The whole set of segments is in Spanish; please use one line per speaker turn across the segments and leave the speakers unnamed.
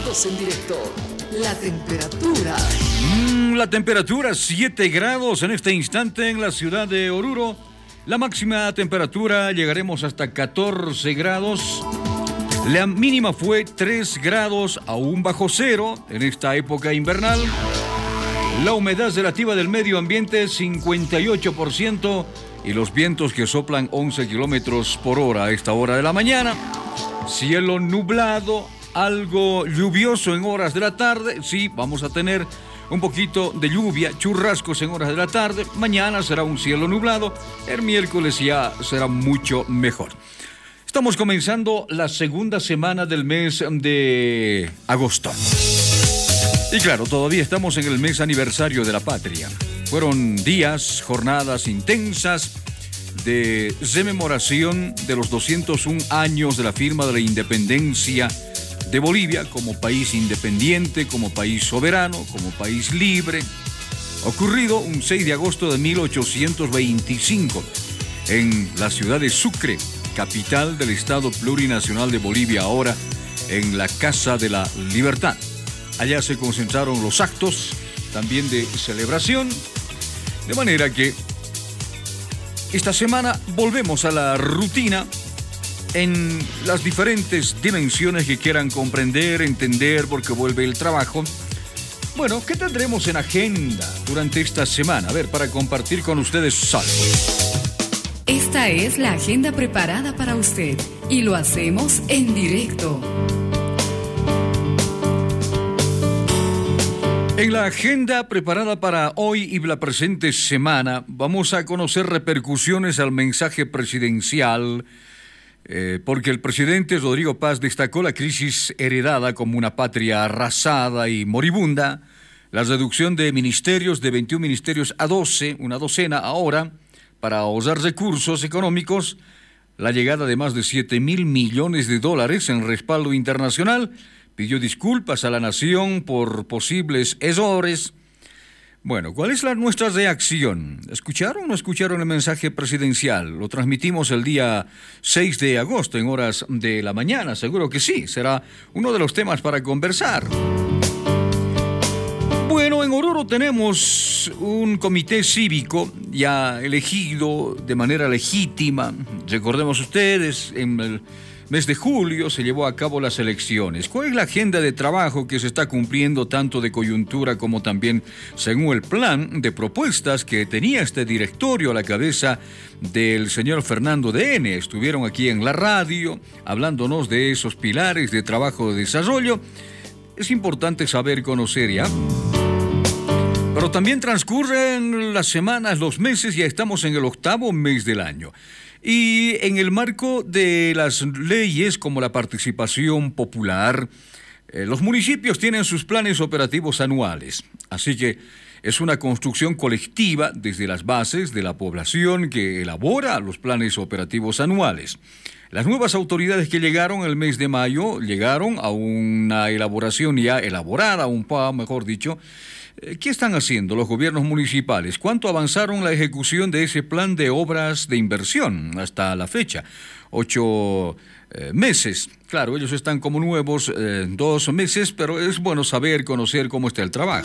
Datos en directo. La temperatura.
La temperatura 7 grados en este instante en la ciudad de Oruro. La máxima temperatura llegaremos hasta 14 grados. La mínima fue 3 grados aún bajo cero en esta época invernal. La humedad relativa del medio ambiente 58% y los vientos que soplan 11 kilómetros por hora a esta hora de la mañana. Cielo nublado, algo lluvioso en horas de la tarde. Sí, vamos a tener un poquito de lluvia, churrascos en horas de la tarde. Mañana será un cielo nublado. El miércoles ya será mucho mejor. Estamos comenzando la segunda semana del mes de agosto. Y claro, todavía estamos en el mes aniversario de la patria. Fueron días, jornadas intensas de rememoración de los 201 años de la firma de la independencia de Bolivia como país independiente, como país soberano, como país libre. Ocurrido un 6 de agosto de 1825 en la ciudad de Sucre, capital del Estado Plurinacional de Bolivia, ahora en la Casa de la Libertad. Allá se concentraron los actos también de celebración, de manera que esta semana volvemos a la rutina en las diferentes dimensiones que quieran comprender, entender, porque vuelve el trabajo. Bueno, ¿qué tendremos en agenda durante esta semana? A ver, para compartir con ustedes algo.
Esta es la agenda preparada para usted y lo hacemos en directo.
En la agenda preparada para hoy y la presente semana vamos a conocer repercusiones al mensaje presidencial, porque el presidente Rodrigo Paz destacó la crisis heredada como una patria arrasada y moribunda, la reducción de ministerios de 21 ministerios a 12, una docena ahora, para ahorrar recursos económicos, la llegada de más de 7.000 millones de dólares en respaldo internacional. Pidió disculpas a la nación por posibles errores. Bueno, ¿cuál es nuestra reacción? ¿Escucharon o no escucharon el mensaje presidencial? Lo transmitimos el día 6 de agosto en horas de la mañana. Seguro que sí, será uno de los temas para conversar. Bueno, en Oruro tenemos un comité cívico ya elegido de manera legítima. Recordemos ustedes, en el mes de julio se llevó a cabo las elecciones. ¿Cuál es la agenda de trabajo que se está cumpliendo tanto de coyuntura como también según el plan de propuestas que tenía este directorio a la cabeza del señor Fernando D.N.? Estuvieron aquí en la radio hablándonos de esos pilares de trabajo de desarrollo. Es importante saber, conocer ya. Pero también transcurren las semanas, los meses, ya estamos en el 8º mes del año. Y en el marco de las leyes como la participación popular, los municipios tienen sus planes operativos anuales. Así que es una construcción colectiva desde las bases de la población que elabora los planes operativos anuales. Las nuevas autoridades que llegaron el mes de mayo llegaron a una elaboración ya elaborada, mejor dicho. ¿Qué están haciendo los gobiernos municipales? ¿Cuánto avanzaron la ejecución de ese plan de obras de inversión hasta la fecha? 8 meses. Claro, ellos están como nuevos 2 meses, pero es bueno saber, conocer cómo está el trabajo.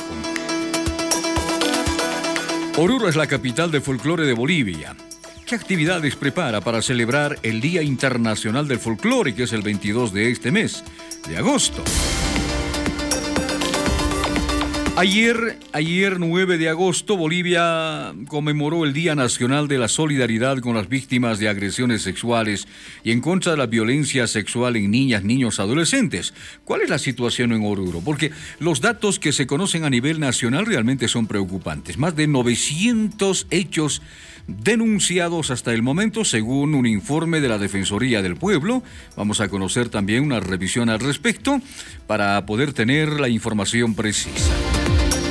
Oruro es la capital del folclore de Bolivia. ¿Qué actividades prepara para celebrar el Día Internacional del Folclore, que es el 22 de este mes de agosto? Ayer 9 de agosto, Bolivia conmemoró el Día Nacional de la Solidaridad con las víctimas de agresiones sexuales y en contra de la violencia sexual en niñas, niños, adolescentes. ¿Cuál es la situación en Oruro? Porque los datos que se conocen a nivel nacional realmente son preocupantes. Más de 900 hechos denunciados hasta el momento, según un informe de la Defensoría del Pueblo. Vamos a conocer también una revisión al respecto para poder tener la información precisa.